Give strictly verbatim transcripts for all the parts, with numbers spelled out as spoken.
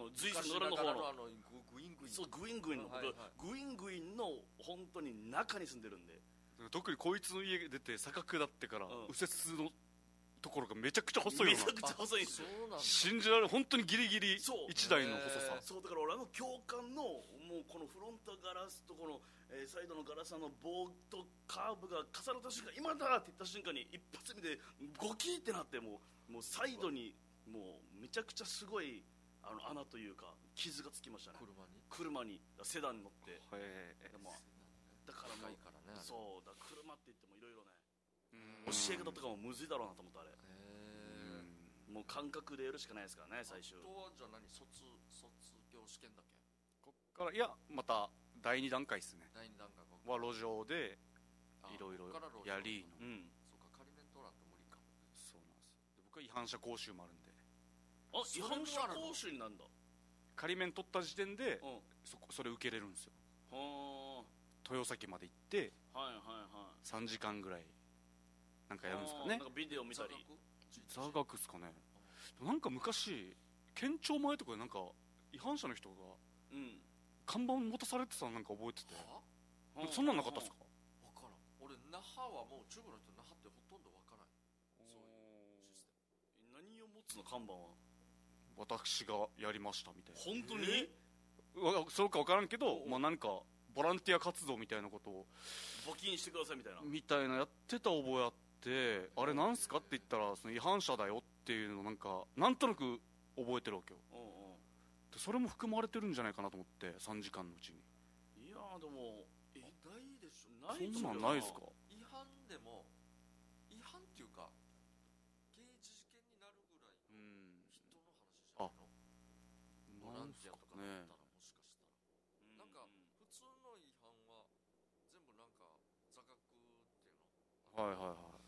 の随所の裏の方のあのグイングインそうグイングインの、 はいはい、 僕グイングインの本当に中に住んでるんで、 特にこいつの家出て坂下ってから、 うん、 右折のところがめちゃくちゃ細いよな。 めちゃくちゃ細いんですよ。 そうなんだ。 信じられる、本当にギリギリ一台の細さ。 そうだから俺あの教官のもうこのフロントガラスとこの、えー、サイドのガラスの棒とカーブが重なった瞬間、今だって言った瞬間に一発目でゴキーってなって、もうもうサイドにもうめちゃくちゃすごいあの穴というか傷がつきましたね。 車に車にセダンに乗って、 へえ。 でもだからもう高いからね、 そうだから車って言ってもいろいろね、教え方とかもむずいだろうなと思ったあれ。もう感覚でやるしかないですからね最終。 あとはじゃあ何、卒卒業試験だけ。 こっからいやまただいに段階ですね。 だいに段階は路上でいろいろやりの、 うん、そうか、仮免取らんと無理か。 そうなんです。で僕は違反者講習もあるんで。 あ、違反者講習になんだ。 仮免取った時点で、 うん、 そそれ受けれるんですよ。 は豊崎まで行って、 はいはいはい、 さんじかんぐらいなんかやるんですかね。 なんかビデオ見たり座学っすかね。なんか昔県庁前とかでなんか違反者の人が看板持たされてたのなんか覚えてて、なんかそんなんなかったっすか。 分からん、俺那覇はもう中国の人那覇ってほとんど分からない。そういうシステム何を持つの看板は。 私がやりましたみたいな。 本当に、 えー、そうか分からんけど、まあなんかボランティア活動みたいなことを募金してくださいみたいなみたいなやってた覚えあって、あれなんすかって言ったらその違反者だよっていうのをなんかなんとなく覚えてるわけよ。うん、うん、でそれも含まれてるんじゃないかなと思ってさんじかんのうちに。 いやーでもえないでしょ。 ないそんなんないですか。 違反でも違反っていうか刑事事件になるぐらいの人の話じゃないの。ボランティアとかだったらもしかしたら、なんか普通の違反は全部なんか座学っていうの、 はいはいはい、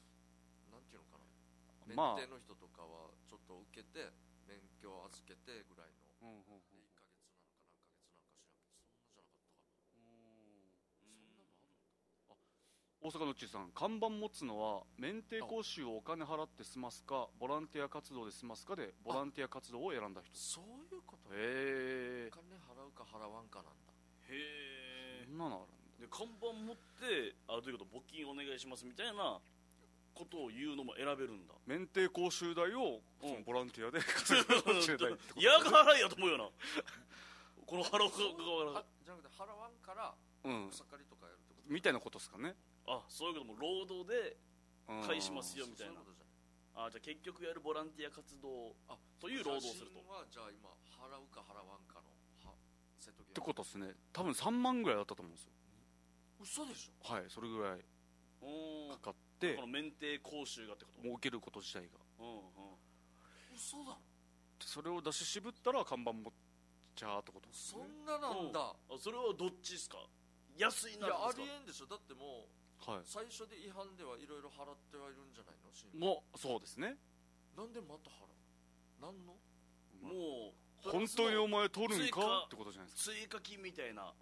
なんていうのかな、 まあ、 免停の人とかはちょっと受けて免許を預けてぐらいの、うんうんうん、でいっかげつなのか何ヶ月なのか知らんけど、そんなじゃなかったかな。うん、そんなのあるんだ。あ、 大阪のちさん、看板持つのは免停講習をお金払って済ますかボランティア活動で済ますかで、ボランティア活動を選んだ人。 そういうこと。 へえ。 お金払うか払わんかなんだ。 へえ。 そんなのあるんだ。 で看板持ってあどういうこと募金お願いしますみたいなことを言うのも選べるんだ。 免停講習代をそのボランティアで稼ぐかもしれないってこと。 嫌が払いやと思うよなこの払う側じゃなくて払わんから草刈りとかやるってこと、 みたいなことですかね。 あ、そういうことも労働で返しますよみたいな。あ、じゃあ結局やるボランティア活動という労働をすると。 はじゃあ今払うか払わんかの瀬戸際ってことですね。多分さんまんぐらいだったと思うんですよ。 嘘でしょ。 はい、それぐらいかかってこの免停講習がってこと、 儲けること自体が、 うんうん、 嘘だろ。 それを出し渋ったら看板持っちゃうってこと、ね、 そんななんだ。 あ、それはどっちですか。安いな。 いやありえんでしょ。だってもう、 はい、 最初で違反ではいろいろ払ってはいるんじゃないの。 もうそうですね。 なんでまた払う。なんの、 まあ、もう本当にお前取るんかってことじゃないですか。 追加金みたいな、 うん、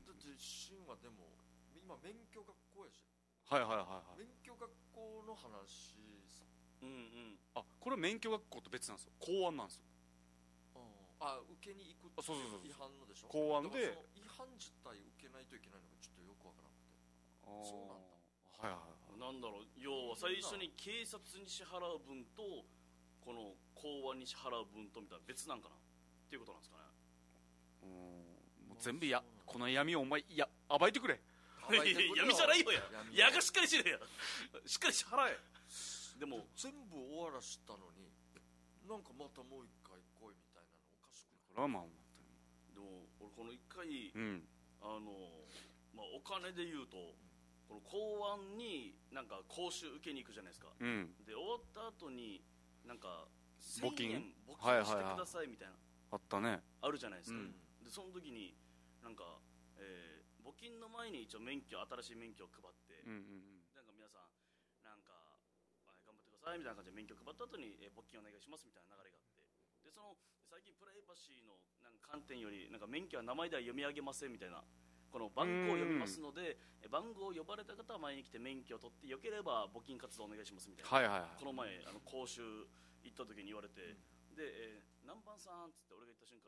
だってシンはでも今免許学校やし。 はいはいはいはい。 免許学校の話さ。 うんうん。 あ、これは免許学校と別なんですよ。公安なんですよ。 あ、受けに行くっていう違反のでしょ。 公安でその違反自体受けないといけないのがちょっとよくわからなくて。そうなんだ。 はいはいはい。 なんだろう、要は最初に警察に支払う分とこの公安に支払う分とみたいな別なんかなっていうことなんですかね。 うん、もう全部やこの闇をお前いや暴いてくれ。 闇じゃないよや。矢がしっかりしれや。しっかり支払え。でも全部終わらしたのになんかまたもう一回来いみたいなのおかしくない。 これはまあでも俺この一回、 うん、 あの、まあ、お金で言うとこの公安になんか講習受けに行くじゃないですか、 うん、 で終わった後になんかせんえん募金募金してくださいみたいな、 あったね、 あるじゃないですか、 うん、 でその時になんか、えー、募金の前に一応免許新しい免許を配って、 うんうんうん、なんか皆さんなんか頑張ってくださいみたいな感じで免許配った後に、えー、募金お願いしますみたいな流れがあって、でその最近プライバシーのなんか観点よりなんか免許は名前では読み上げませんみたいな、この番号を読みますので番号を呼ばれた方は前に来て免許を取ってよければ募金活動お願いしますみたいな、 はいはいはい、 この前あの講習行った時に言われて、で、えー、何番さんっつって俺が言った瞬間